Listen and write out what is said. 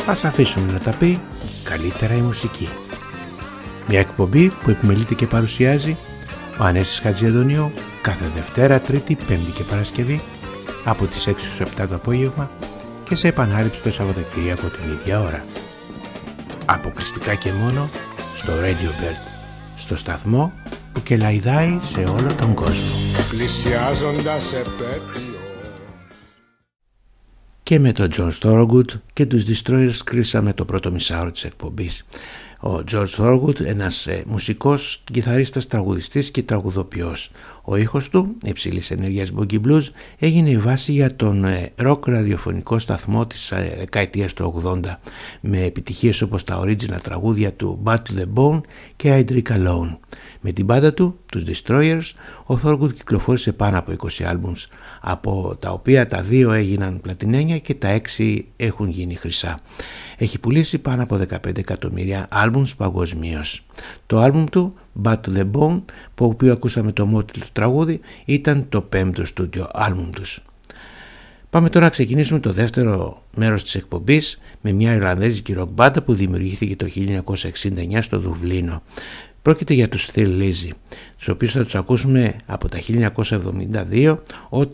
Ας αφήσουμε να τα πει καλύτερα η μουσική. Μια εκπομπή που επιμελείται και παρουσιάζει ο Ανέσης Χατζηαντονίου κάθε Δευτέρα, Τρίτη, Πέμπτη και Παρασκευή από τις 6 στις 7 το απόγευμα και σε επανάληψη το Σαββατοκύριακο την ίδια ώρα. Αποκλειστικά και μόνο στο Radio Bird, στο σταθμό που κελαϊδάει σε όλο τον κόσμο. Πλησιάζοντας επέτειο. Και με τον George Thorogood και τους Destroyers κλείσαμε το πρώτο μισάωρο της εκπομπής. Ο George Thorogood, ένας μουσικός, κιθαρίστας, τραγουδιστής και τραγουδοποιός. Ο ήχος του, υψηλής ενέργειας boogie blues, έγινε η βάση για τον ροκ ραδιοφωνικό σταθμό της δεκαετίας του 80, με επιτυχίες όπως τα original τραγούδια του Bad to the Bone και I Drink Alone. Με την μπάντα του, τους Destroyers, ο Thorogood κυκλοφόρησε πάνω από 20 άλμπουμς, από τα οποία τα 2 έγιναν πλατινένια και τα 6 έχουν γίνει χρυσά. Έχει πουλήσει πάνω από 15 εκατομμύρια άλμπουμς παγκοσμίως. Το άλμπουμ του, Bad to the Bone, που οποίο ακούσαμε το μότιλο του τραγούδι, ήταν το 5ο στούντιο άλμπουμ τους. Πάμε τώρα να ξεκινήσουμε το δεύτερο μέρος της εκπομπής με μια Ιρλανδέζικη ροκ μπάντα που δημιουργήθηκε το 1969 στο Δουβλίνο. Πρόκειται για τους Thin Lizzy, τους οποίους θα τους ακούσουμε από τα 1972